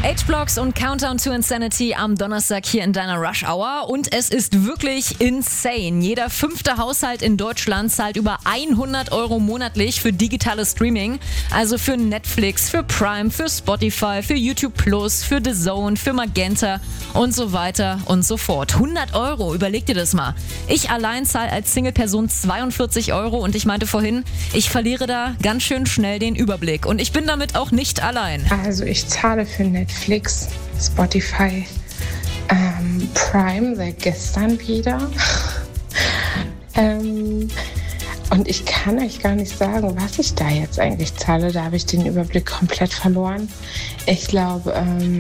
H-Blocks und Countdown to Insanity am Donnerstag hier in deiner Rush Hour. Und es ist wirklich insane. Jeder 5. Haushalt in Deutschland zahlt über 100 Euro monatlich für digitales Streaming. Also für Netflix, für Prime, für Spotify, für YouTube Plus, für The Zone, für Magenta und so weiter und so fort. 100 Euro, überleg dir das mal. Ich allein zahle als Single-Person 42 Euro und ich meinte vorhin, ich verliere da ganz schön schnell den Überblick. Und ich bin damit auch nicht allein. Also ich zahle für Netflix, Spotify, Prime seit gestern wieder. Und ich kann euch gar nicht sagen, was ich da jetzt eigentlich zahle. Da habe ich den Überblick komplett verloren. Ich glaube,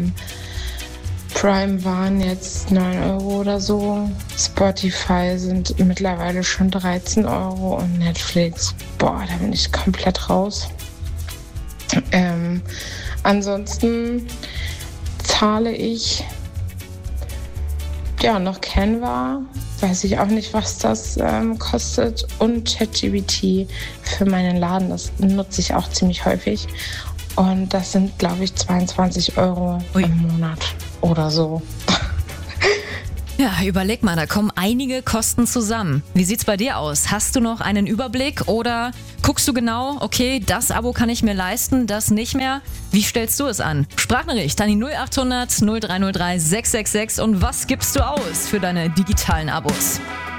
Prime waren jetzt 9 Euro oder so. Spotify sind mittlerweile schon 13 Euro und Netflix, da bin ich komplett raus. Ansonsten zahle ich noch Canva, weiß ich auch nicht, was das kostet, und ChatGPT für meinen Laden, das nutze ich auch ziemlich häufig. Und das sind, glaube ich, 22 Euro im Monat oder so. Ja, überleg mal, da kommen einige Kosten zusammen. Wie sieht's bei dir aus? Hast du noch einen Überblick oder guckst du genau, okay, das Abo kann ich mir leisten, das nicht mehr? Wie stellst du es an? Sprachnachricht an die 0800 0303 666 und was gibst du aus für deine digitalen Abos?